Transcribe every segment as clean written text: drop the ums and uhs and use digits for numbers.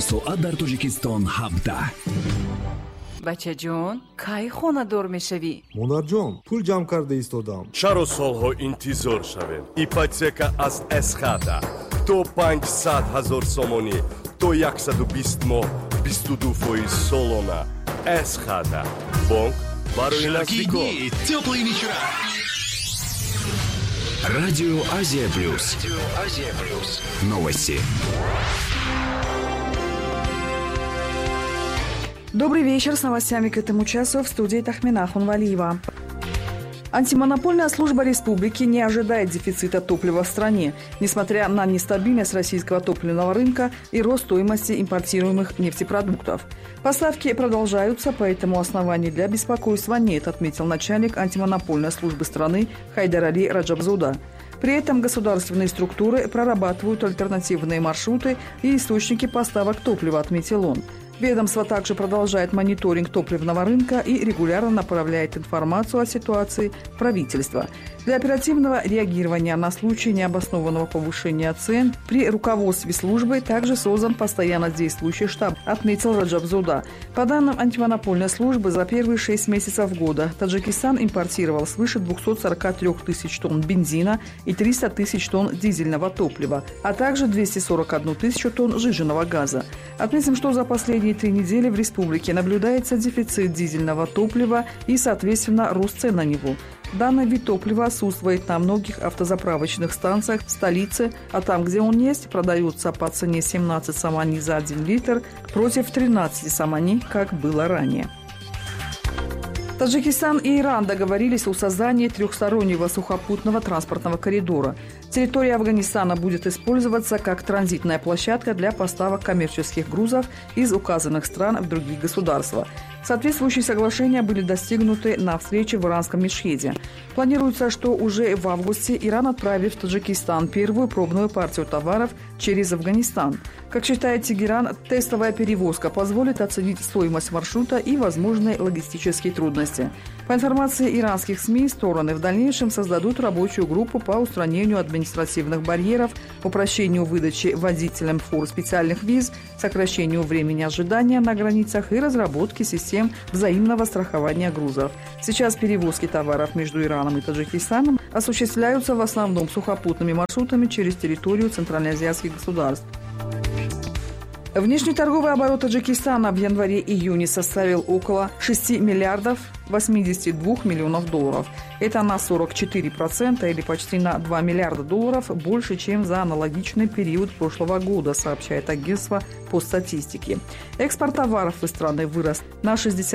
соат дар Тоҷикистон 17. бачаҷон, кай хонадор мешавӣ? монарҷон, пул ҷамъ карда истодам. чаро солҳо интизор шавем? ипотека аз эсхата то 500,000 сомонӣ то 120 моҳ 22% солона. эсхата бонк барои наздикон. Радио Азия Плюс. Новости. Добрый вечер. С новостями к этому часу в студии Тахмина Хунвалиева. Антимонопольная служба республики не ожидает дефицита топлива в стране, несмотря на нестабильность российского топливного рынка и рост стоимости импортируемых нефтепродуктов. Поставки продолжаются, поэтому оснований для беспокойства нет, отметил начальник антимонопольной службы страны Хайдар Али Раджабзода. При этом государственные структуры прорабатывают альтернативные маршруты и источники поставок топлива, отметил он. Ведомство также продолжает мониторинг топливного рынка и регулярно направляет информацию о ситуации в правительство. Для оперативного реагирования на случаи необоснованного повышения цен при руководстве службы также создан постоянно действующий штаб, отметил Раджабзода. По данным антимонопольной службы, за первые 6 месяцев года Таджикистан импортировал свыше 243 тысяч тонн бензина и 300 тысяч тонн дизельного топлива, а также 241 тысячу тонн жиженного газа. Отметим, что за последние 3 недели в республике наблюдается дефицит дизельного топлива и, соответственно, рост цен на него. Данный вид топлива отсутствует на многих автозаправочных станциях в столице, а там, где он есть, продается по цене 17 самани за 1 литр против 13 самани, как было ранее. Таджикистан и Иран договорились о создании трехстороннего сухопутного транспортного коридора. Территория Афганистана будет использоваться как транзитная площадка для поставок коммерческих грузов из указанных стран в другие государства. Соответствующие соглашения были достигнуты на встрече в иранском Мешхеде. Планируется, что уже в августе Иран отправит в Таджикистан первую пробную партию товаров через Афганистан. Как считает Тегеран, тестовая перевозка позволит оценить стоимость маршрута и возможные логистические трудности. По информации иранских СМИ, стороны в дальнейшем создадут рабочую группу по устранению административных барьеров, упрощению выдачи водителям фур специальных виз, сокращению времени ожидания на границах и разработке систем взаимного страхования грузов. Сейчас перевозки товаров между Ираном и Таджикистаном осуществляются в основном сухопутными маршрутами через территорию центральноазиатских государств. Внешний торговый оборот Таджикистана в январе-июне составил около 6 миллиардов 82 миллионов долларов. Это на 44% или почти на 2 миллиарда долларов больше, чем за аналогичный период прошлого года, сообщает агентство по статистике. Экспорт товаров из страны вырос на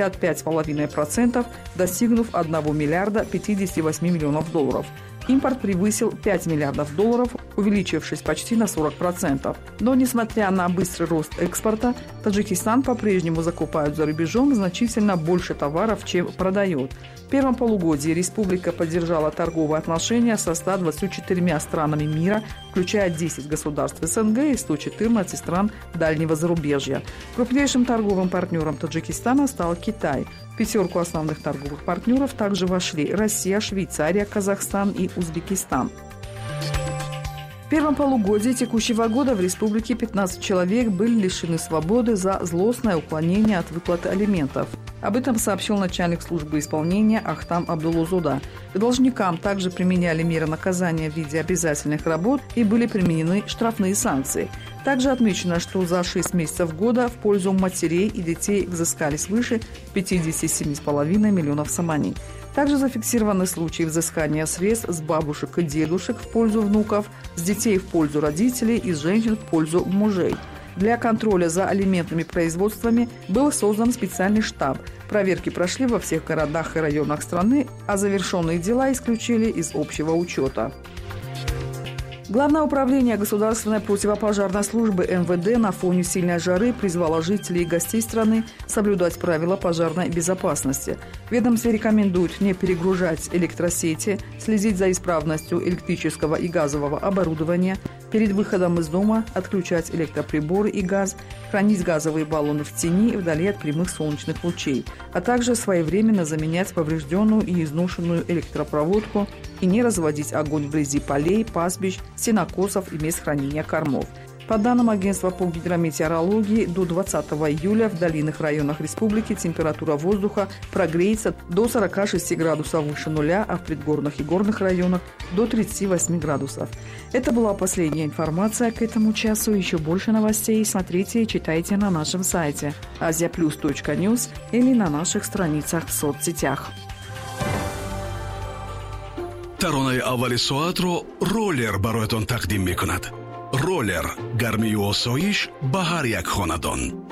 65,5%, достигнув 1 миллиарда 58 миллионов долларов. Импорт превысил 5 миллиардов долларов, увеличившись почти на 40%. Но, несмотря на быстрый рост экспорта, Таджикистан по-прежнему закупает за рубежом значительно больше товаров, чем продает. В первом полугодии республика поддержала торговые отношения со 124 странами мира, включая 10 государств СНГ и 114 стран дальнего зарубежья. Крупнейшим торговым партнером Таджикистана стал Китай. В пятерку основных торговых партнеров также вошли Россия, Швейцария, Казахстан и Узбекистан. В первом полугодии текущего года в республике 15 человек были лишены свободы за злостное уклонение от выплаты алиментов. Об этом сообщил начальник службы исполнения Ахтам Абдулузуда. К должникам также применяли меры наказания в виде обязательных работ и были применены штрафные санкции. Также отмечено, что за 6 месяцев года в пользу матерей и детей взыскали свыше 57,5 миллионов самани. Также зафиксированы случаи взыскания средств с бабушек и дедушек в пользу внуков, с детей в пользу родителей и с женщин в пользу мужей. Для контроля за алиментными производствами был создан специальный штаб. Проверки прошли во всех городах и районах страны, а завершенные дела исключили из общего учета. Главное управление Государственной противопожарной службы МВД на фоне сильной жары призвало жителей и гостей страны соблюдать правила пожарной безопасности. Ведомство рекомендует не перегружать электросети, следить за исправностью электрического и газового оборудования, перед выходом из дома отключать электроприборы и газ, хранить газовые баллоны в тени вдали от прямых солнечных лучей, а также своевременно заменять поврежденную и изношенную электропроводку и не разводить огонь вблизи полей, пастбищ, сенокосов и мест хранения кормов. По данным агентства по гидрометеорологии, до 20 июля в долинных районах республики температура воздуха прогреется до 46 градусов выше нуля, а в предгорных и горных районах до 38 градусов. Это была последняя информация к этому часу. Еще больше новостей смотрите и читайте на нашем сайте asiaplus.news или на наших страницах в соцсетях. таронаи аввали соатро роллер бароятон тақдим мекунад. роллер гармию осоиш ба ҳар як хонадон.